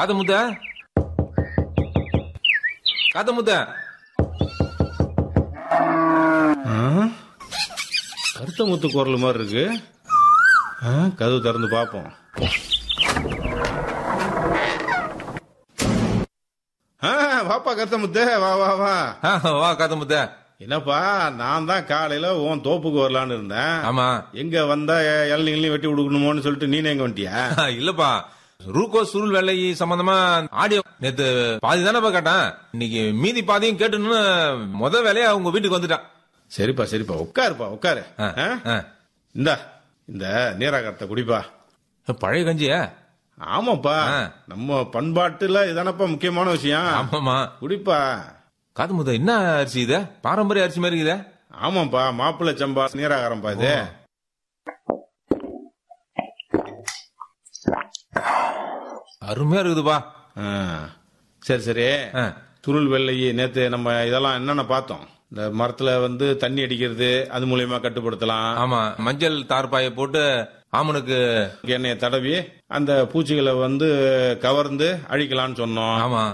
காத்த முத்த, காத்த முத்த. கருத்த முத்து குரல் மாதிரி இருக்கு. கதவு திறந்து பார்ப்போம். வாப்பா கருத்த முத்து, வா வா வா. வா காத்த முத்த. என்னப்பா, நான் தான் காலையில உன் தோப்புக்கு வரலான்னு இருந்தேன். ஆமா. எங்க வந்தா இளநீங்களையும் வெட்டி கொடுக்கணுமோன்னு சொல்லிட்டு நீனே எங்க வந்துட்டியா? இல்லப்பா, ரூகோ சுருள் வேலை சம்பந்தமா ஆடியோ நேத்து பாதி தானப்பா கேட்டேன். இன்னைக்கு மீதி பாதியும் கேட்டுன்னு முத வேலையா உங்க வீட்டுக்கு வந்துட்டான். சரிப்பா சரிப்பா, உட்காருப்பா உட்காரு. இந்தா இந்த நீராகரத்தை குடிப்பா. பழைய கஞ்சியா? ஆமாப்பா, நம்ம பண்பாட்டுல இதானப்பா முக்கியமான விஷயம். ஆமாமா, குடிப்பா. காது முத, என்ன அரிசி இது? பாரம்பரிய அரிசி மாதிரி இருக்குதா? ஆமாப்பா, மாப்பிள்ளை சம்பா நீராகாரம்பா இது. அருமையா இருக்குதுப்பா. சரி சரி, துருள் வெள்ளை நேத்து நம்ம இதெல்லாம் என்னென்ன பார்த்தோம்? இந்த மரத்துல வந்து தண்ணி அடிக்கிறது, அது மூலியமா கட்டுப்படுத்தலாம். ஆமா, மஞ்சள் தார்பாயை போட்டு ஆமனுக்கு எண்ணெயை தடவி அந்த பூச்சிகளை வந்து கவர்ந்து அழிக்கலாம்னு சொன்னோம். ஆமா.